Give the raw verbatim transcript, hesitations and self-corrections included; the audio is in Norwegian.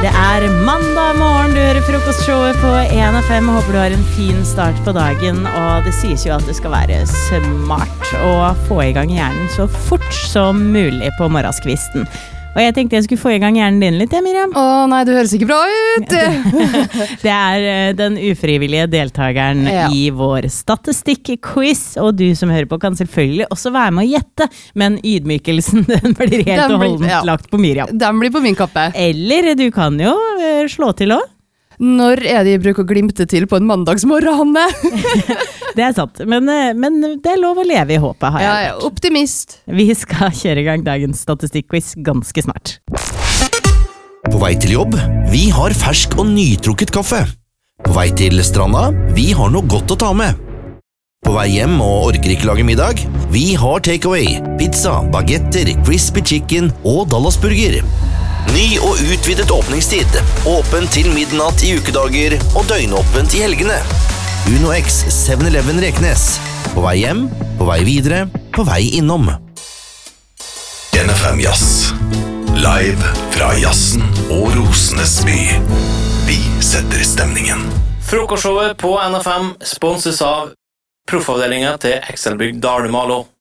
Det er mandag morgen, du hører frokostshowet på en F M. Håper du har en fin start på dagen, og det sies jo at det skal være smart å få i gang hjernen så fort som mulig på morgenskvisten. Og jeg tenkte jeg skulle få i gang hjernen din litt, ja, Miriam. Å nei, det høres ikke bra ut! Det er den ufrivillige deltakeren ja. I vår statistikk-quiz, og du som hører på kan selvfølgelig også være med å gjette, men ydmykelsen den blir helt og holdent ja. Lagt på Miriam. Den blir på min kappe. Eller du kan jo slå til også. Når er det jeg bruker å glimte til på en mandagsmorgen, Hanne? Det er sant, men, men det er lov å leve I håpet, har jeg ja, ja, optimist. Vi skal kjøre I gang dagens statistikk-quiz ganske snart. På vei til jobb, vi har fersk og nytrukket kaffe. På vei til stranda, vi har noe godt å ta med. På vei hjem og orker ikke lage middag, vi har takeaway, pizza, bagetter, crispy chicken og Dallasburger. Ny og utvidet åpningstid, åpen til midnatt I ukedager og døgnåpent I helgene. Uno X seven eleven Reknes. På vei hjem, på vei videre, på vei innom. N F M Jazz. Live fra jazzen og Rosenes by. Vi setter stemningen. Frokostshowet på N F M sponses av proffavdelingen til Excelbygg Dalmalo.